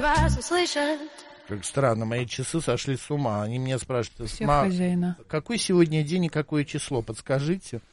Как странно, мои часы сошли с ума. Они меня спрашивают, хозяина. Какой сегодня день и какое число, подскажите?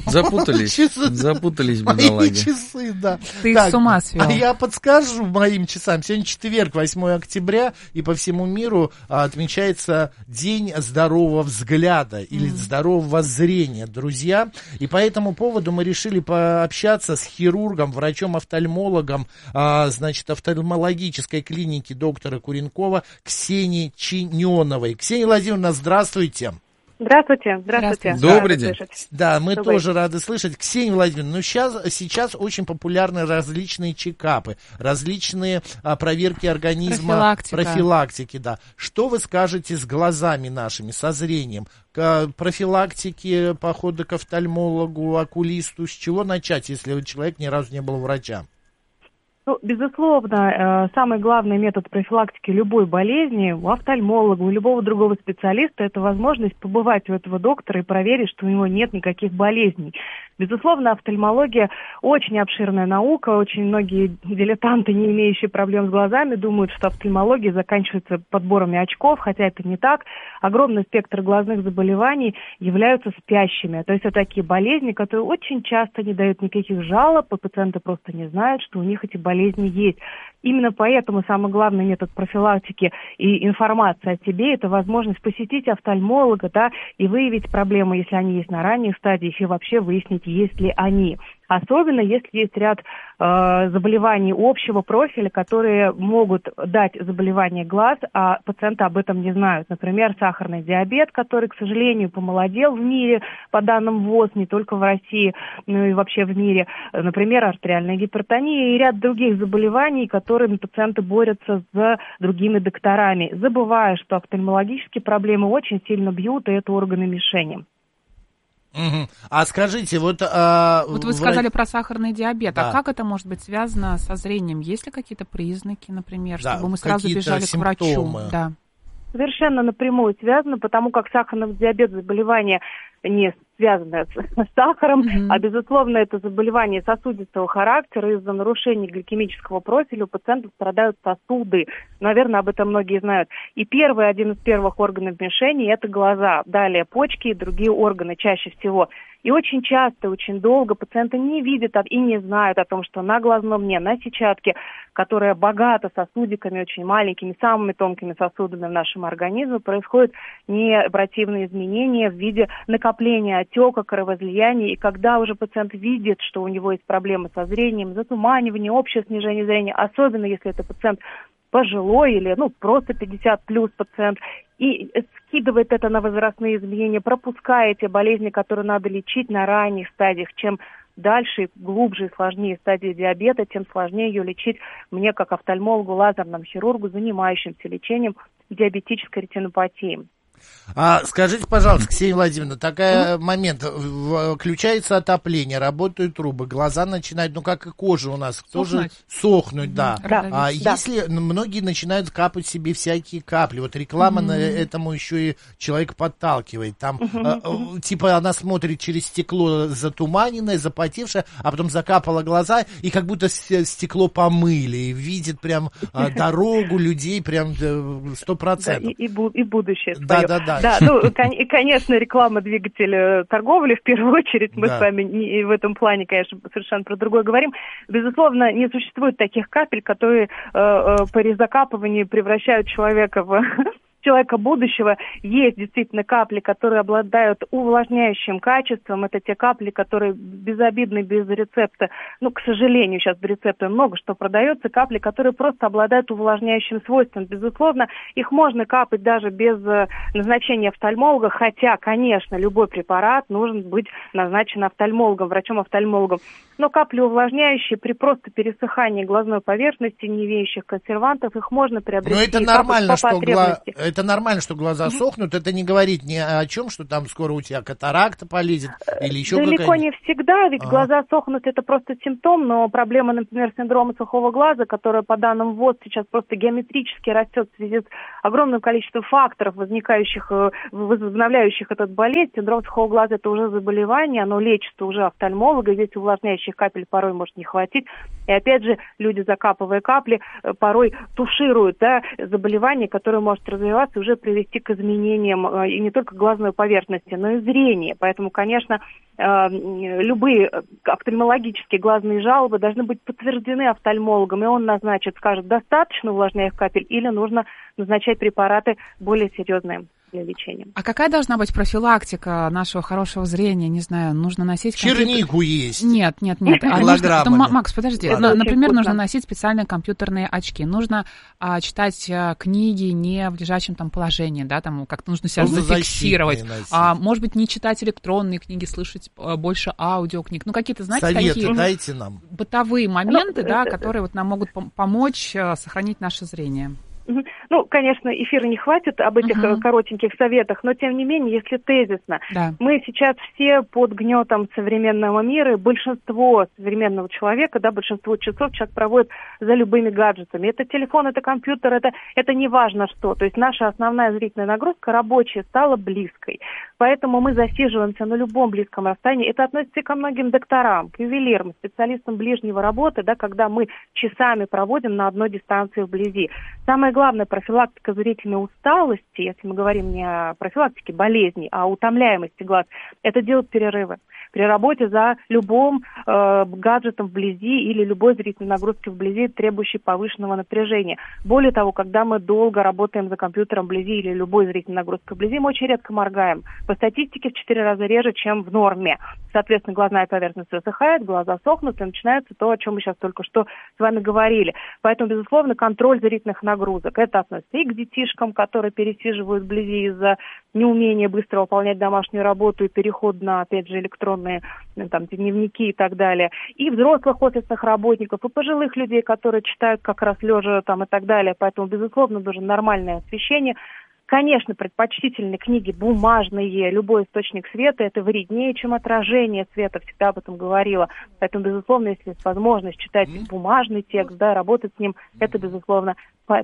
Запутались, бедолаги. Мои часы, да. Ты их с ума свел. А я подскажу моим часам. Сегодня четверг, 8 октября, и по всему миру отмечается День здорового взгляда или здорового зрения, друзья. И по этому поводу мы решили пообщаться с хирургом, врачом-офтальмологом, значит, офтальмологической клиники доктора Куренкова Ксенией Чиненовой. Ксения Владимировна, здравствуйте. Здравствуйте. Добрый день. Да, мы тоже рады слышать. Ксения Владимировна, ну сейчас очень популярны различные чекапы, различные проверки организма, профилактики, да. Что вы скажете с глазами нашими, со зрением? К профилактике, похода к офтальмологу, окулисту, с чего начать, если человек ни разу не был врача? Ну, безусловно, самый главный метод профилактики любой болезни у офтальмолога, у любого другого специалиста – это возможность побывать у этого доктора и проверить, что у него нет никаких болезней. Безусловно, офтальмология очень обширная наука, очень многие дилетанты, не имеющие проблем с глазами, думают, что офтальмология заканчивается подборами очков, хотя это не так. Огромный спектр глазных заболеваний являются спящими, то есть это такие болезни, которые очень часто не дают никаких жалоб, и пациенты просто не знают, что у них эти болезни есть. Именно поэтому самый главный метод профилактики и информации о себе – это возможность посетить офтальмолога, да, и выявить проблемы, если они есть на ранних стадиях, и вообще выяснить, есть ли они. Особенно, если есть ряд заболеваний общего профиля, которые могут дать заболевание глаз, а пациенты об этом не знают. Например, сахарный диабет, который, к сожалению, помолодел в мире, по данным ВОЗ, не только в России, но и вообще в мире. Например, артериальная гипертония и ряд других заболеваний, которыми пациенты борются с другими докторами, забывая, что офтальмологические проблемы очень сильно бьют, и это органы мишени. Угу. А скажите, вот вы сказали про сахарный диабет, да. А как это может быть связано со зрением? Есть ли какие-то признаки, например, да, чтобы мы сразу бежали к врачу? Да. Совершенно напрямую связано, потому как сахарный диабет заболевание не связанное с сахаром, а, безусловно, это заболевание сосудистого характера. Из-за нарушения гликемического профиля у пациентов страдают сосуды. Наверное, об этом многие знают. И один из первых органов мишени – это глаза. Далее почки и другие органы чаще всего. И очень часто, очень долго пациенты не видят и не знают о том, что на глазном дне, на сетчатке, которая богата сосудиками очень маленькими, самыми тонкими сосудами в нашем организме, происходят необратимые изменения в виде накопления отека, кровоизлияния. И когда уже пациент видит, что у него есть проблемы со зрением, затуманивание, общее снижение зрения, особенно если это пациент пожилой или просто 50 плюс пациент, и скидывает это на возрастные изменения, пропуская эти болезни, которые надо лечить на ранних стадиях. Чем дальше, глубже и сложнее стадия диабета, тем сложнее ее лечить мне, как офтальмологу, лазерному хирургу, занимающимся лечением диабетической ретинопатии. Скажите, пожалуйста, Ксения Владимировна, такой момент. Включается отопление, работают трубы, глаза начинают, как и кожа у нас, тоже сохнуть, да. Если многие начинают капать себе всякие капли, вот реклама на этому еще и человек подталкивает. Там, типа, она смотрит через стекло затуманенное, запотевшее, а потом закапала глаза, и как будто стекло помыли, и видит прям дорогу, людей прям 100%. И будущее свое. Да, и, конечно, реклама двигателя торговли, в первую очередь, мы с вами в этом плане, конечно, совершенно про другое говорим. Безусловно, не существует таких капель, которые при закапывании превращают человека в человека будущего. Есть действительно капли, которые обладают увлажняющим качеством. Это те капли, которые безобидны, без рецепта. К сожалению, сейчас без рецепта много что продается. Капли, которые просто обладают увлажняющим свойством. Безусловно, их можно капать даже без назначения офтальмолога, хотя, конечно, любой препарат нужен быть назначен офтальмологом, врачом-офтальмологом. Но капли увлажняющие при просто пересыхании глазной поверхности, не имеющих консервантов, их можно приобрести. Но это нормально, это нормально, что глаза сохнут. Это не говорит ни о чем, что там скоро у тебя катаракта полезет или еще какая-нибудь. Далеко не всегда, ведь глаза сохнут, это просто симптом, но проблема, например, синдрома сухого глаза, которая по данным ВОЗ сейчас просто геометрически растет в связи с огромным количеством факторов, возобновляющих этот болезнь. Синдром сухого глаза – это уже заболевание, оно лечится уже офтальмологом, здесь увлажняющих этих капель порой может не хватить. И опять же, люди, закапывая капли, порой тушируют, да, заболевание, которое может развиваться и уже привести к изменениям и не только глазной поверхности, но и зрения. Поэтому, конечно, любые офтальмологические глазные жалобы должны быть подтверждены офтальмологом, и он назначит, скажет, достаточно увлажняющих капель или нужно назначать препараты более серьезные для лечения. А какая должна быть профилактика нашего хорошего зрения? Не знаю, нужно носить... Чернику есть. Нет. Макс, подожди. Например, нужно носить специальные компьютерные очки. Нужно читать книги не в лежачем там положении, да, там как-то нужно себя зафиксировать. Может быть, не читать электронные книги, слышать больше аудиокниг. Ну, какие-то, знаете, советы дайте нам. Бытовые моменты, да, которые вот нам могут помочь сохранить наше зрение. Ну, конечно, эфира не хватит об этих коротеньких советах, но, тем не менее, если тезисно, мы сейчас все под гнетом современного мира, и большинство современного человека, да, большинство часов человек проводит за любыми гаджетами. Это телефон, это компьютер, это не важно что. То есть наша основная зрительная нагрузка рабочая стала близкой. Поэтому мы засиживаемся на любом близком расстоянии. Это относится и ко многим докторам, к ювелирам, специалистам ближнего работы, да, когда мы часами проводим на одной дистанции вблизи. Самое главное, профилактика зрительной усталости, если мы говорим не о профилактике болезней, а о утомляемости глаз, это делать перерывы. При работе за любым гаджетом вблизи или любой зрительной нагрузкой вблизи, требующей повышенного напряжения. Более того, когда мы долго работаем за компьютером вблизи или любой зрительной нагрузкой вблизи, мы очень редко моргаем. По статистике в 4 раза реже, чем в норме. Соответственно, глазная поверхность высыхает, глаза сохнут, и начинается то, о чем мы сейчас только что с вами говорили. Поэтому, безусловно, контроль зрительных нагрузок. Это относится и к детишкам, которые пересиживают вблизи из-за неумения быстро выполнять домашнюю работу и переход на, опять же, электронные там, дневники и так далее. И взрослых офисных работников, и пожилых людей, которые читают как раз лежа там и так далее. Поэтому, безусловно, нужно нормальное освещение. Конечно, предпочтительны книги бумажные, любой источник света, это вреднее, чем отражение света, всегда об этом говорила. Поэтому, безусловно, если есть возможность читать бумажный текст, да, работать с ним, это, безусловно,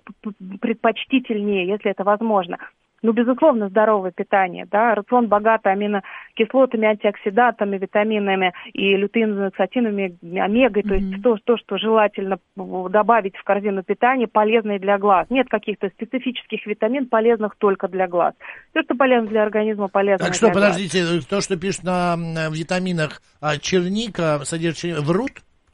предпочтительнее, если это возможно. Ну, безусловно, здоровое питание, да, рацион богатый аминокислотами, антиоксидантами, витаминами и лютеинооксатинами, омегой, то есть то, что желательно добавить в корзину питания, полезное для глаз. Нет каких-то специфических витаминов, полезных только для глаз. Все, что полезно для организма, полезно так что, подождите, глаз. То, что пишут на витаминах, черника, содержит, врут?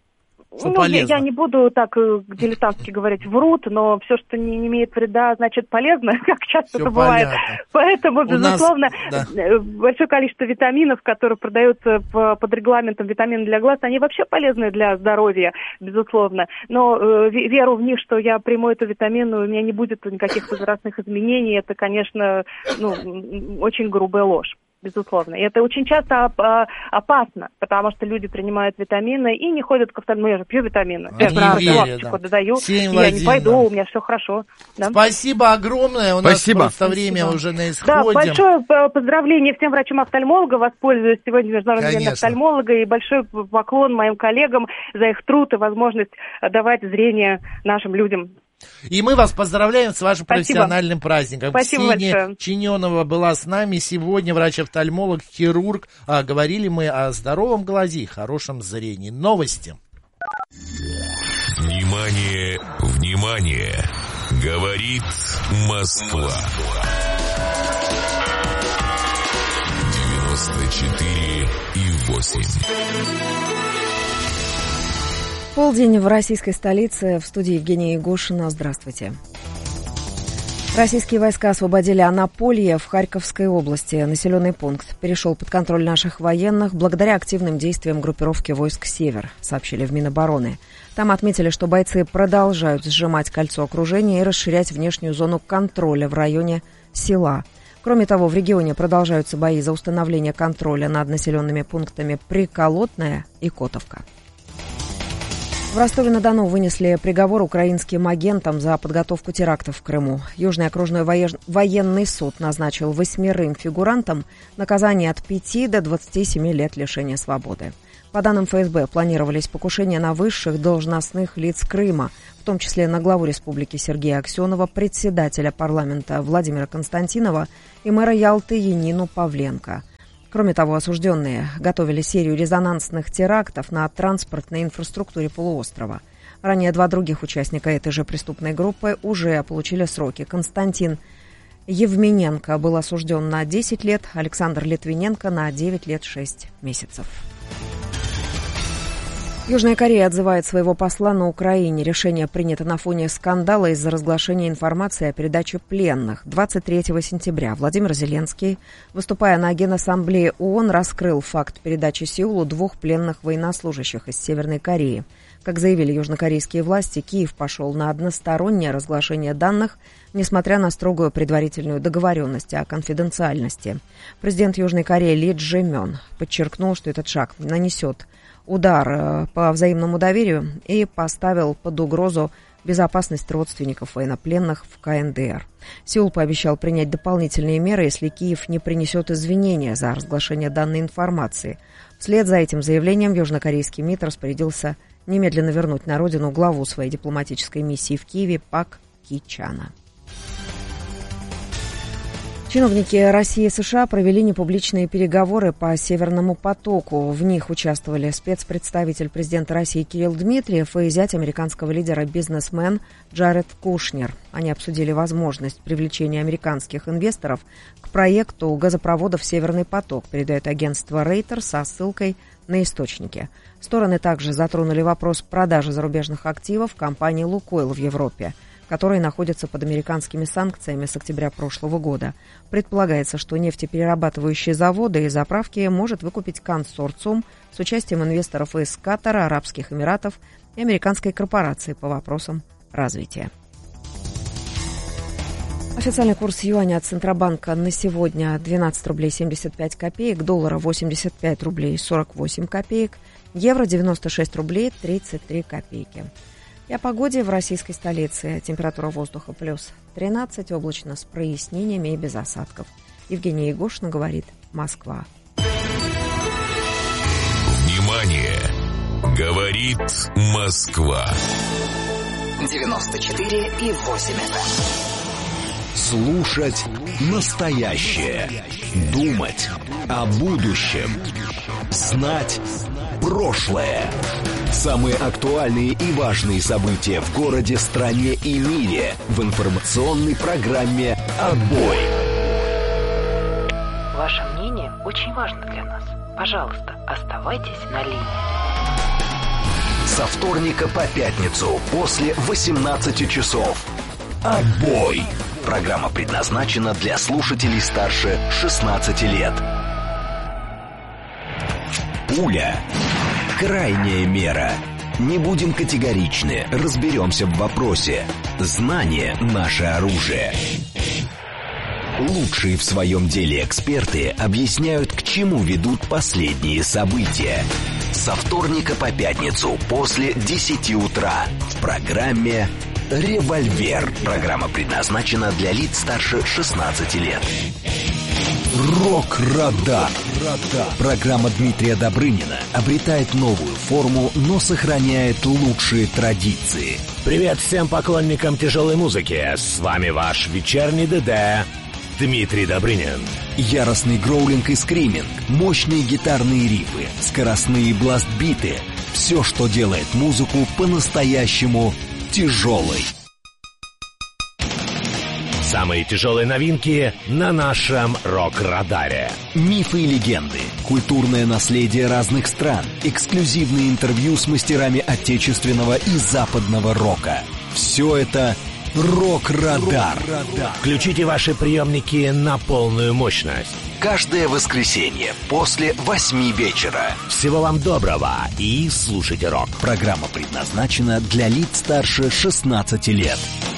Я не буду так дилетантски говорить врут, но все, что не имеет вреда, значит полезно, как часто это бывает. Поэтому, безусловно, большое количество витаминов, которые продаются под регламентом витамины для глаз, они вообще полезны для здоровья, безусловно. Но веру в них, что я приму эту витамину, у меня не будет никаких возрастных изменений, это, конечно, очень грубая ложь. Безусловно. И это очень часто опасно, потому что люди принимают витамины и не ходят к офтальмологу. Я же пью витамины. Я додаю, я не пойду, у меня все хорошо. Да? Спасибо огромное. У нас просто время уже на исходе. Да, большое поздравление всем врачам-офтальмологам. Воспользуюсь сегодня Международным днем офтальмолога. И большой поклон моим коллегам за их труд и возможность давать зрение нашим людям. И мы вас поздравляем с вашим профессиональным праздником. Спасибо Ксения большое. Чиненова была с нами сегодня, врач-офтальмолог, хирург. Говорили мы о здоровом глазе и хорошем зрении. Новости. Внимание, внимание! Говорит Москва. 94,8. Полдень в российской столице. В студии Евгения Егошина. Здравствуйте. Российские войска освободили Анаполье в Харьковской области. Населенный пункт перешел под контроль наших военных благодаря активным действиям группировки войск «Север», сообщили в Минобороны. Там отметили, что бойцы продолжают сжимать кольцо окружения и расширять внешнюю зону контроля в районе села. Кроме того, в регионе продолжаются бои за установление контроля над населенными пунктами Приколотная и Котовка. В Ростове-на-Дону вынесли приговор украинским агентам за подготовку терактов в Крыму. Южный окружной военный суд назначил 8 фигурантам наказание от 5 до 27 лет лишения свободы. По данным ФСБ, планировались покушения на высших должностных лиц Крыма, в том числе на главу республики Сергея Аксенова, председателя парламента Владимира Константинова и мэра Ялты Янину Павленко. Кроме того, осужденные готовили серию резонансных терактов на транспортной инфраструктуре полуострова. Ранее 2 других участника этой же преступной группы уже получили сроки. Константин Евмененко был осужден на 10 лет, Александр Литвиненко на 9 лет 6 месяцев. Южная Корея отзывает своего посла на Украине. Решение принято на фоне скандала из-за разглашения информации о передаче пленных. 23 сентября Владимир Зеленский, выступая на Генассамблее ООН, раскрыл факт передачи Сеулу 2 пленных военнослужащих из Северной Кореи. Как заявили южнокорейские власти, Киев пошел на одностороннее разглашение данных, несмотря на строгую предварительную договоренность о конфиденциальности. Президент Южной Кореи Ли Чжэ-мён подчеркнул, что этот шаг нанесет удар по взаимному доверию и поставил под угрозу безопасность родственников военнопленных в КНДР. Сеул пообещал принять дополнительные меры, если Киев не принесет извинения за разглашение данной информации. Вслед за этим заявлением южнокорейский МИД распорядился немедленно вернуть на родину главу своей дипломатической миссии в Киеве Пак Ки-чана. Чиновники России и США провели непубличные переговоры по «Северному потоку». В них участвовали спецпредставитель президента России Кирилл Дмитриев и зять американского лидера-бизнесмен Джаред Кушнер. Они обсудили возможность привлечения американских инвесторов к проекту газопроводов «Северный поток», передает агентство Reuters со ссылкой на источники. Стороны также затронули вопрос продажи зарубежных активов компании «Лукойл» в Европе, которые находятся под американскими санкциями с октября прошлого года. Предполагается, что нефтеперерабатывающие заводы и заправки может выкупить консорциум с участием инвесторов из Катара, Арабских Эмиратов и американской корпорации по вопросам развития. Официальный курс юаня от Центробанка на сегодня 12 рублей 75 копеек, доллара 85 рублей 48 копеек, евро 96 рублей 33 копейки. И о погоде в российской столице. Температура воздуха плюс 13, облачно с прояснениями и без осадков. Евгения Егошина говорит, Москва. Внимание! Говорит Москва. 94,8 FM. Слушать настоящее. Думать о будущем. Знать прошлое. Самые актуальные и важные события в городе, стране и мире в информационной программе «Отбой». Ваше мнение очень важно для нас. Пожалуйста, оставайтесь на линии. Со вторника по пятницу после 18 часов. «Отбой». Программа предназначена для слушателей старше 16 лет. Пуля. Крайняя мера. Не будем категоричны, разберемся в вопросе. Знание – наше оружие. Лучшие в своем деле эксперты объясняют, к чему ведут последние события. Со вторника по пятницу после 10 утра в программе «Револьвер». Программа предназначена для лиц старше 16 лет. Рок-радар. Программа Дмитрия Добрынина обретает новую форму, но сохраняет лучшие традиции. Привет всем поклонникам тяжелой музыки. С вами ваш вечерний ДД Дмитрий Добрынин. Яростный гроулинг и скриминг, мощные гитарные рифы, скоростные бласт-биты. Все, что делает музыку по-настоящему тяжелой. Самые тяжелые новинки на нашем рок-радаре. Мифы и легенды, культурное наследие разных стран, эксклюзивные интервью с мастерами отечественного и западного рока. Все это «Рок-радар». Включите ваши приемники на полную мощность. Каждое воскресенье после 8 вечера. Всего вам доброго и слушайте рок. Программа предназначена для лиц старше 16 лет.